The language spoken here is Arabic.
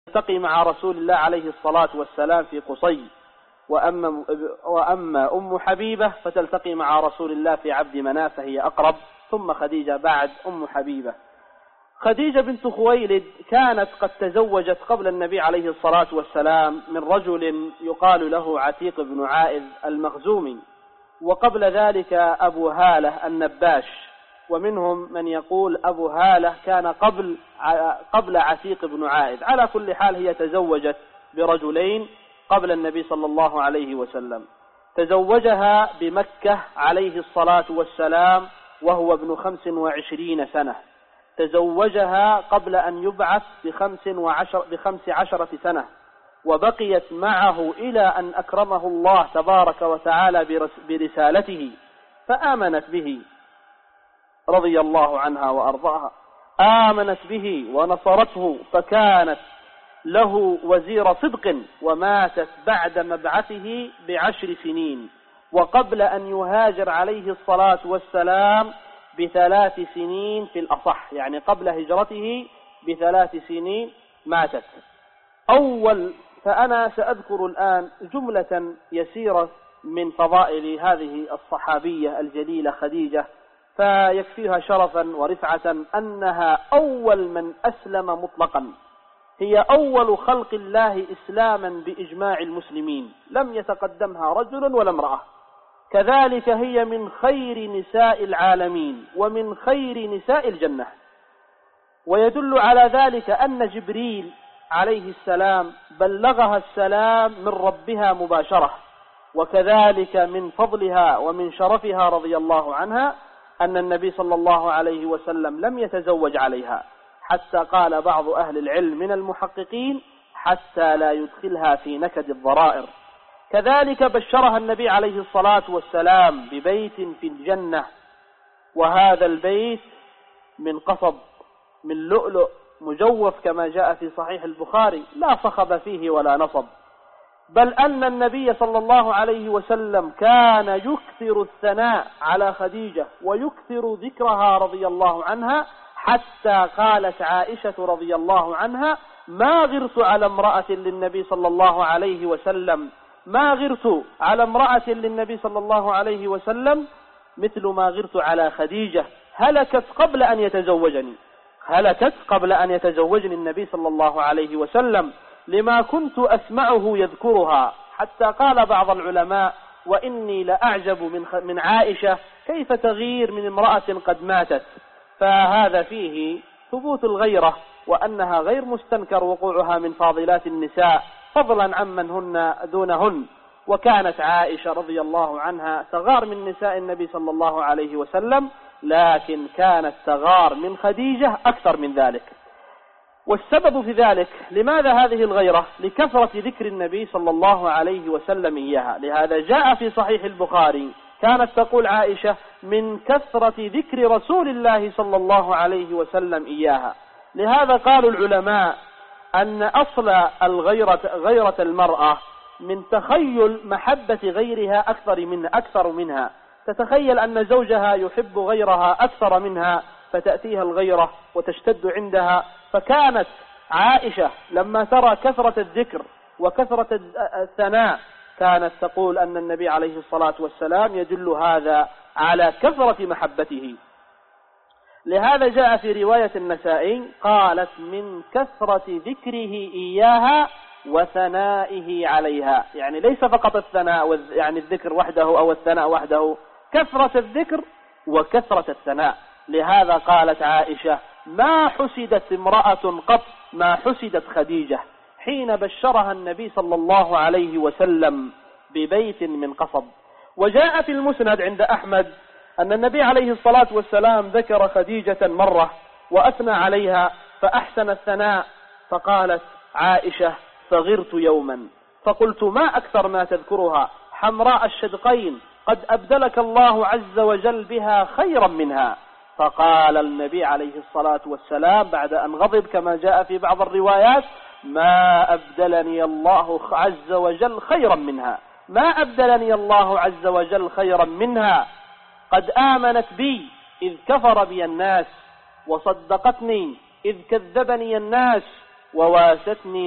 تلتقي مع رسول الله عليه الصلاة والسلام في قصي، وأما أم حبيبة فتلتقي مع رسول الله في عبد مناف فهي أقرب، ثم خديجة بعد أم حبيبة. خديجة بنت خويلد كانت قد تزوجت قبل النبي عليه الصلاة والسلام من رجل يقال له عتيق بن عائذ المخزومي، وقبل ذلك أبو هالة النباش، ومنهم من يقول أبو هالة كان قبل عتيق بن عائذ. على كل حال هي تزوجت برجلين قبل النبي صلى الله عليه وسلم. تزوجها بمكة عليه الصلاة والسلام وهو ابن 25 سنة، تزوجها قبل أن يبعث ب15 سنة، وبقيت معه إلى أن أكرمه الله تبارك وتعالى برسالته، فآمنت به رضي الله عنها وأرضاها، آمنت به ونصرته، فكانت له وزير صدق، وماتت بعد مبعثه ب10 سنين، وقبل أن يهاجر عليه الصلاة والسلام ب3 سنين في الأصح، يعني قبل هجرته ب3 سنين ماتت. فأنا سأذكر الآن جملة يسيرة من فضائل هذه الصحابية الجليلة خديجة، فيكفيها شرفا ورفعة أنها أول من أسلم مطلقا، هي أول خلق الله إسلاما بإجماع المسلمين، لم يتقدمها رجل ولا امرأة. كذلك هي من خير نساء العالمين ومن خير نساء الجنة. ويدل على ذلك أن جبريل عليه السلام بلغها السلام من ربها مباشرة. وكذلك من فضلها ومن شرفها رضي الله عنها أن النبي صلى الله عليه وسلم لم يتزوج عليها، حتى قال بعض أهل العلم من المحققين حتى لا يدخلها في نكد الضرائر. كذلك بشرها النبي عليه الصلاة والسلام ببيت في الجنة، وهذا البيت من قصب من لؤلؤ مجوف كما جاء في صحيح البخاري، لا صخب فيه ولا نصب، بل أن النبي صلى الله عليه وسلم كان يكثر الثناء على خديجة ويكثر ذكرها رضي الله عنها، حتى قالت عائشة رضي الله عنها: ما غرت على امرأة للنبي صلى الله عليه وسلم، ما غرت على امرأة للنبي صلى الله عليه وسلم مثل ما غرت على خديجة، هلكت قبل أن يتزوجني، هلكت قبل أن يتزوجني النبي صلى الله عليه وسلم، لما كنت أسمعه يذكرها. حتى قال بعض العلماء: وإني لأعجب من عائشة كيف تغير من امرأة قد ماتت. فهذا فيه ثبوت الغيرة، وأنها غير مستنكر وقوعها من فاضلات النساء، فضلا عمن هن دونهن. وكانت عائشة رضي الله عنها تغار من نساء النبي صلى الله عليه وسلم، لكن كانت تغار من خديجة أكثر من ذلك. والسبب في ذلك، لماذا هذه الغيرة؟ لكثرة ذكر النبي صلى الله عليه وسلم إياها. لهذا جاء في صحيح البخاري كانت تقول عائشة: من كثرة ذكر رسول الله صلى الله عليه وسلم إياها. لهذا قالوا العلماء أن أصل غيرة المرأة من تخيل محبة غيرها أكثر منها، تتخيل أن زوجها يحب غيرها أكثر منها، فتأتيها الغيرة وتشتد عندها. فكانت عائشة لما ترى كثرة الذكر وكثرة الثناء كانت تقول أن النبي عليه الصلاة والسلام يدل هذا على كثرة محبته. لهذا جاء في رواية النسائي قالت: من كثرة ذكره إياها وثنائه عليها، يعني ليس فقط الثناء يعني الذكر وحده أو الثناء وحده، كثرة الذكر وكثرة الثناء. لهذا قالت عائشة: ما حسدت امرأة قط ما حسدت خديجة حين بشرها النبي صلى الله عليه وسلم ببيت من قصب. وجاء في المسند عند أحمد أن النبي عليه الصلاة والسلام ذكر خديجة مرة وأثنى عليها فأحسن الثناء، فقالت عائشة: فغرت يوما فقلت: ما أكثر ما تذكرها، حمراء الشدقين، قد أبدلك الله عز وجل بها خيرا منها. فقال النبي عليه الصلاة والسلام بعد أن غضب كما جاء في بعض الروايات: ما أبدلني الله عز وجل خيرا منها، ما أبدلني الله عز وجل خيرا منها، قد آمنت بي إذ كفر بي الناس، وصدقتني إذ كذبني الناس، وواستني